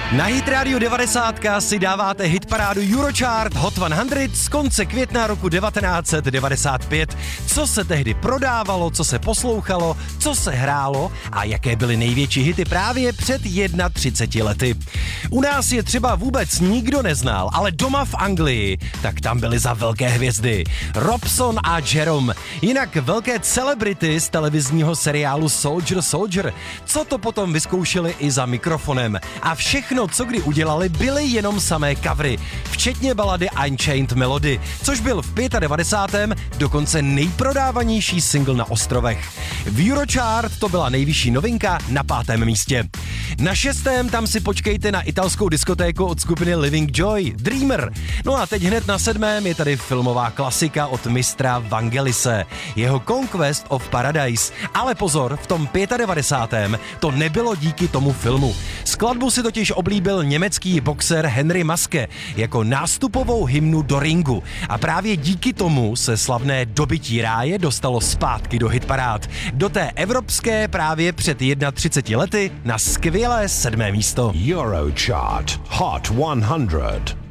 Na Hit Radio 90 si dáváte hitparádu Eurochart Hot 100 z konce května roku 1995. Co se tehdy prodávalo, co se poslouchalo, co se hrálo a jaké byly největší hity právě před 31 lety. U nás je třeba vůbec nikdo neznal, ale doma v Anglii, tak tam byly za velké hvězdy. Robson a Jerome, jinak velké celebrity z televizního seriálu Soldier. Co to potom vyzkoušeli i za mikrofonem. A všechno, co kdy udělali, byly jenom samé covery, včetně balady Unchained Melody, což byl v 95. dokonce nejprodávanější single na ostrovech. V Eurochart to byla nejvyšší novinka na 5. místě. Na 6. tam si počkejte na italskou diskotéku od skupiny Living Joy, Dreamer. No a teď hned na 7. je tady filmová klasika od mistra Vangelise, jeho Conquest of Paradise. Ale pozor, v tom 95. to nebylo díky tomu filmu. Skladbu si totiž oblíbil německý boxer Henry Maske jako nástupovou hymnu do ringu. A právě díky tomu se slavné Dobytí ráje dostalo zpátky do hitparád. Do té evropské právě před 31 lety na skvělé 7. místo. Eurochart Hot 100.